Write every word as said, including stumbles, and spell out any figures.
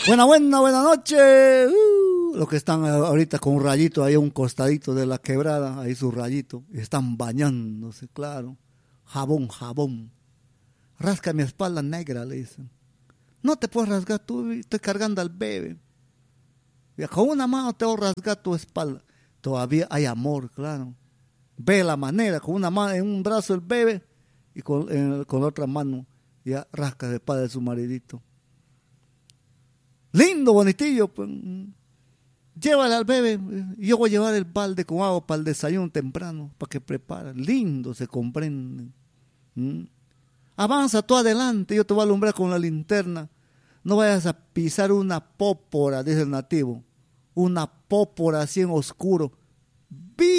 Buena, buena, buena noche. Uh, los que están ahorita con un rayito ahí a un costadito de la quebrada, ahí su rayito, y están bañándose, claro. Jabón, jabón. Rasca mi espalda negra, le dicen. No te puedes rasgar tú, estoy cargando al bebé. Y con una mano te voy a rasgar tu espalda. Todavía hay amor, claro. Ve la manera, con una mano en un brazo el bebé y con, en, con otra mano ya rasca la espalda de su maridito. Lindo, bonitillo, pues. Llévale al bebé. Yo voy a llevar el balde con agua para el desayuno temprano, para que prepare. Lindo, se comprende. ¿Mm? Avanza tú adelante, yo te voy a alumbrar con la linterna. No vayas a pisar una pópora, dice el nativo. Una pópora así en oscuro.